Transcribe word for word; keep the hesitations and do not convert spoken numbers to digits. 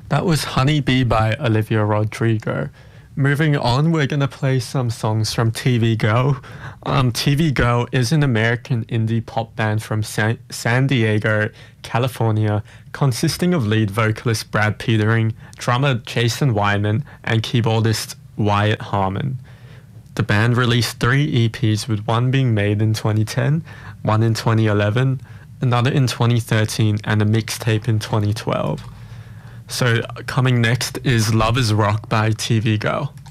That was Honeybee by Olivia Rodrigo. Moving on, we're going to play some songs from T V Go. Um, T V Go is an American indie pop band from San, San Diego, California, consisting of lead vocalist Brad Petering, drummer Jason Wyman, and keyboardist Wyatt Harmon. The band released three E Ps, with one being made in twenty ten, one in twenty eleven, another in twenty thirteen, and a mixtape in twenty twelve. So coming next is Love is Rock by T V Go.